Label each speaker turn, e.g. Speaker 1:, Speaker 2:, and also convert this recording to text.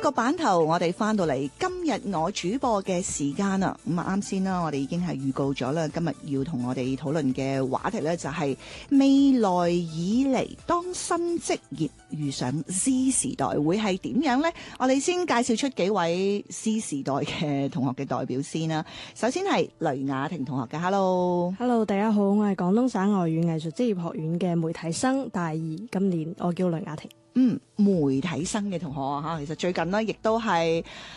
Speaker 1: 個版頭，我哋翻到嚟今日我主播嘅時間啦。咁啊，啱先啦，我哋已經係預告咗啦，今日要同我哋討論嘅話題呢，就係未來以嚟當新職業遇上 Z 時代會係點樣呢？我哋先介紹出幾位 Z 時代嘅同學嘅代表先啦。首先係雷雅婷同學嘅 ，Hello，
Speaker 2: 大家好，我係廣東省外語藝術職業學院嘅媒體生大二，今年我叫雷雅婷。
Speaker 1: 媒體生嘅同學啊，其實最近呢亦都係